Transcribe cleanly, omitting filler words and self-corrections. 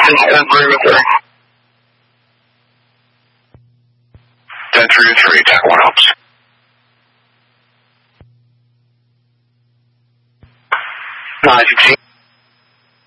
agree with her. 10-3-3, TAC 1 helps. Nice,